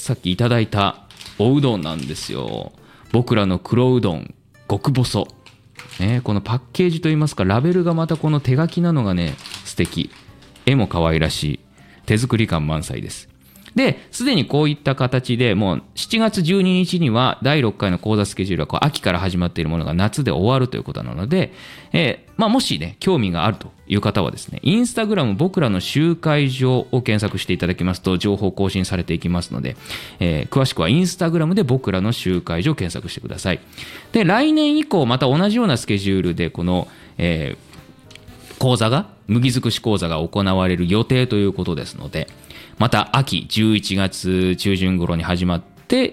さっきいただいたおうどんなんですよ。僕らの黒うどん極細、このパッケージといいますかラベルがまたこの手書きなのがね素敵、絵も可愛らしい、手作り感満載です。で、すでにこういった形でもう7月12日には第6回の講座スケジュールはこう秋から始まっているものが夏で終わるということなので、もしね興味があるという方はですね、インスタグラム僕らの集会所を検索していただきますと情報更新されていきますので、詳しくはインスタグラムで僕らの集会所を検索してください。で、来年以降また同じようなスケジュールでこの、講座が麦尽くし講座が行われる予定ということですので、また秋11月中旬頃に始まって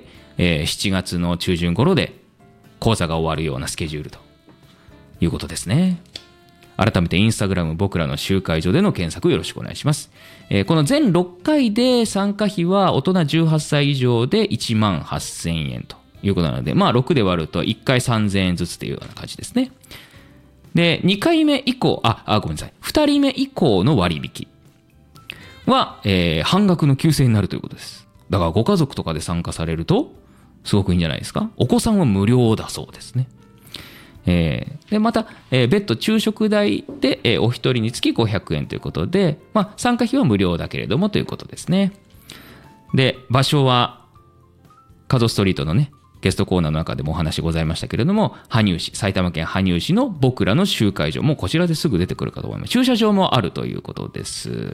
、7月の中旬頃で講座が終わるようなスケジュールということですね。改めてインスタグラム僕らの集会所での検索よろしくお願いします。この全6回で参加費は大人18歳以上で1万8000円ということなので、6で割ると1回3000円ずつというような感じですね。で、2回目以降、ごめんなさい、2人目以降の割引は、半額の9000円になるということです。だからご家族とかで参加されるとすごくいいんじゃないですか。お子さんは無料だそうですね。でまた、別途昼食代で、お一人につき500円ということで、参加費は無料だけれどもということですね。で、場所はカゾストリートのねゲストコーナーの中でもお話ございましたけれども、羽生市、埼玉県羽生市の僕らの集会所、もうこちらですぐ出てくるかと思います。駐車場もあるということです。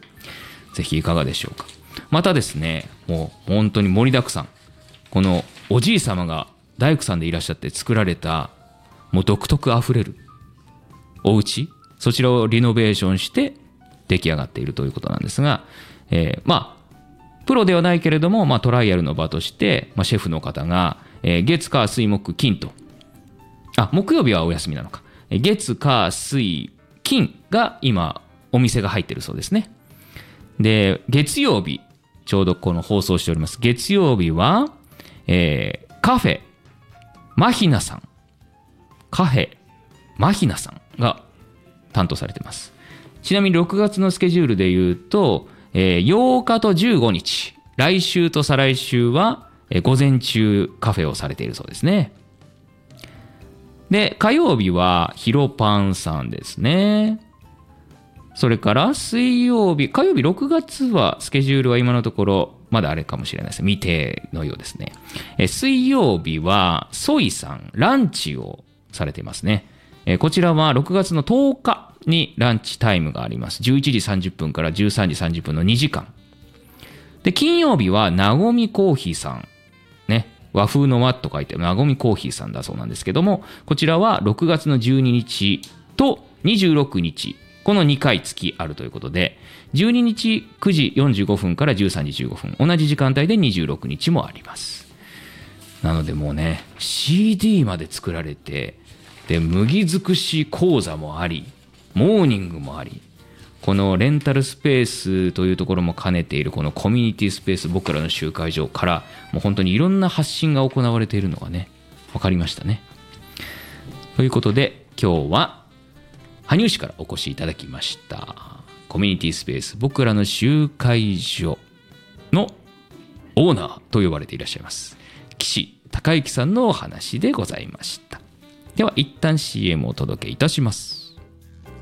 ぜひいかがでしょうか。またですね、もう本当に盛りだくさん、このおじい様が大工さんでいらっしゃって作られたもう独特あふれるお家、そちらをリノベーションして出来上がっているということなんですが、プロではないけれども、トライアルの場として、シェフの方が、月火水木金と、木曜日はお休みなのか、月火水金が今お店が入っているそうですね。で、月曜日ちょうどこの放送しております月曜日は、カフェマヒナさんが担当されています。ちなみに6月のスケジュールでいうと、8日と15日、来週と再来週は午前中カフェをされているそうですね。で、火曜日はヒロパンさんですね。それから火曜日6月はスケジュールは今のところまだあれかもしれないです。未定のようですね。水曜日はソイさんランチをされていますね。こちらは6月の10日にランチタイムがあります。11時30分から13時30分の2時間。で、金曜日はなごみコーヒーさん。ね。和風の和と書いてなごみコーヒーさんだそうなんですけども、こちらは6月の12日と26日。この2回月あるということで、12日9時45分から13時15分。同じ時間帯で26日もあります。なのでもうね、CD まで作られて、で、麦尽くし講座もあり、モーニングもあり、このレンタルスペースというところも兼ねているこのコミュニティスペース僕らの集会所からもう本当にいろんな発信が行われているのがね分かりましたね。ということで今日は羽生市からお越しいただきましたコミュニティスペース僕らの集会所のオーナーと呼ばれていらっしゃいます岸孝之さんのお話でございました。では一旦 CM をお届けいたします。